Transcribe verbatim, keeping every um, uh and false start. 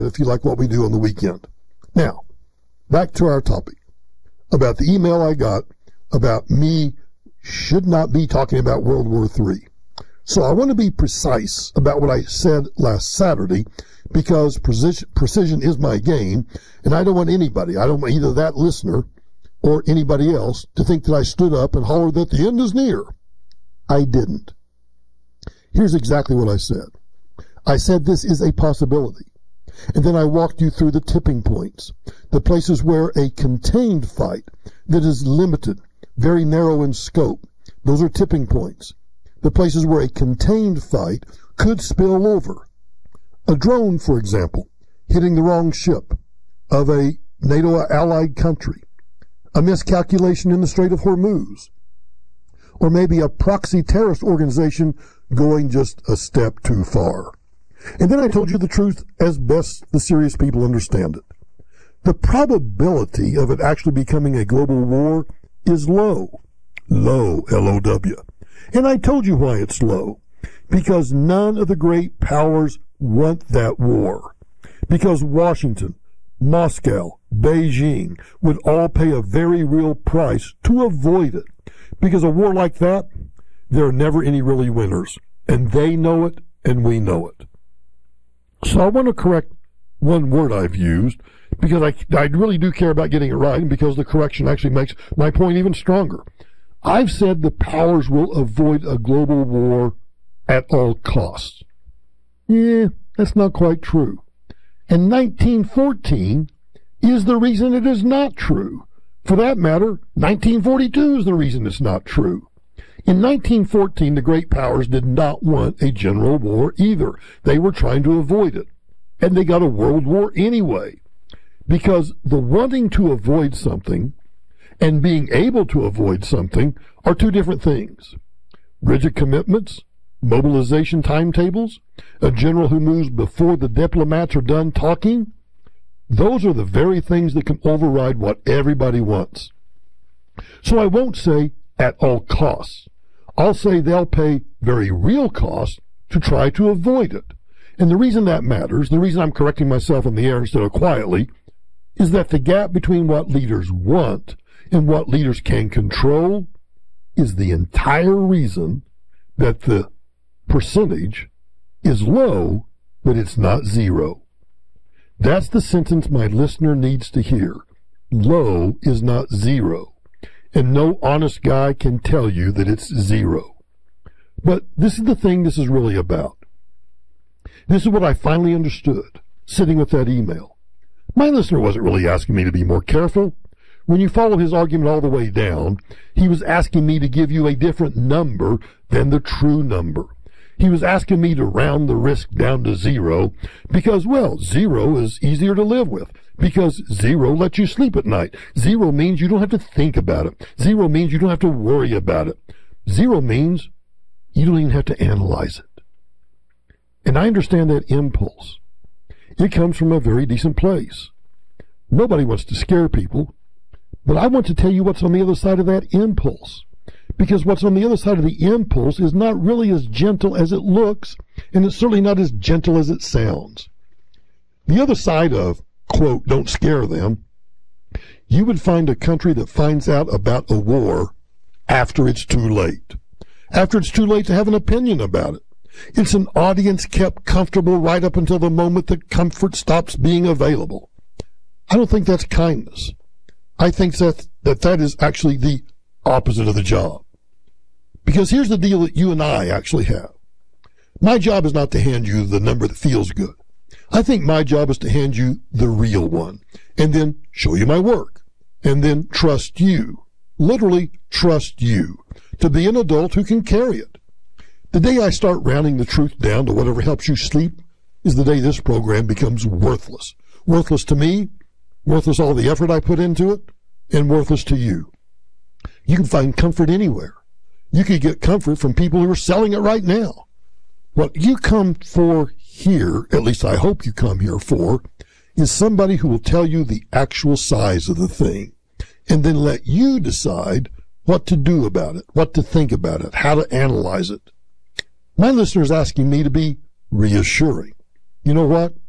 if you like what we do on the weekend. Now, back to our topic about the email I got about me should not be talking about World War Three. So I want to be precise about what I said last Saturday, because precision, precision is my game, and I don't want anybody, I don't want either that listener or anybody else to think that I stood up and hollered that the end is near. I didn't. Here's exactly what I said. I said this is a possibility. And then I walked you through the tipping points, the places where a contained fight that is limited, very narrow in scope, those are tipping points. The places where a contained fight could spill over. A drone, for example, hitting the wrong ship of a NATO allied country, a miscalculation in the Strait of Hormuz, or maybe a proxy terrorist organization going just a step too far. And then I told you the truth as best the serious people understand it. The probability of it actually becoming a global war is low. Low, L O W. And I told you why it's low. Because none of the great powers want that war. Because Washington, Moscow, Beijing would all pay a very real price to avoid it. Because a war like that, there are never any really winners. And they know it, and we know it. So I want to correct one word I've used, because I, I really do care about getting it right, and because the correction actually makes my point even stronger. I've said the powers will avoid a global war at all costs. Yeah, that's not quite true. And nineteen fourteen is the reason it is not true. For that matter, nineteen forty-two is the reason it's not true. In nineteen fourteen, the great powers did not want a general war either. They were trying to avoid it. And they got a world war anyway. Because the wanting to avoid something and being able to avoid something are two different things. Rigid commitments, mobilization timetables, a general who moves before the diplomats are done talking, those are the very things that can override what everybody wants. So I won't say at all costs. I'll say they'll pay very real costs to try to avoid it. And the reason that matters, the reason I'm correcting myself in the air instead of quietly, is that the gap between what leaders want and what leaders can control is the entire reason that the percentage is low, but it's not zero. That's the sentence my listener needs to hear. Low is not zero. And no honest guy can tell you that it's zero. But this is the thing this is really about. This is what I finally understood, sitting with that email. My listener wasn't really asking me to be more careful. When you follow his argument all the way down, he was asking me to give you a different number than the true number. He was asking me to round the risk down to zero because, well, zero is easier to live with. Because zero lets you sleep at night. Zero means you don't have to think about it. Zero means you don't have to worry about it. Zero means you don't even have to analyze it. And I understand that impulse. It comes from a very decent place. Nobody wants to scare people, but I want to tell you what's on the other side of that impulse. Because what's on the other side of the impulse is not really as gentle as it looks, and it's certainly not as gentle as it sounds. The other side of, quote, don't scare them, you would find a country that finds out about a war after it's too late. After it's too late to have an opinion about it. It's an audience kept comfortable right up until the moment that comfort stops being available. I don't think that's kindness. I think that that, that is actually the opposite of the job. Because here's the deal that you and I actually have. My job is not to hand you the number that feels good. I think my job is to hand you the real one, and then show you my work, and then trust you, literally trust you, to be an adult who can carry it. The day I start rounding the truth down to whatever helps you sleep is the day this program becomes worthless. Worthless to me, worthless all the effort I put into it, and worthless to you. You can find comfort anywhere. You can get comfort from people who are selling it right now. What you come for here, at least I hope you come here for, is somebody who will tell you the actual size of the thing, and then let you decide what to do about it, what to think about it, how to analyze it. My listener is asking me to be reassuring. You know what?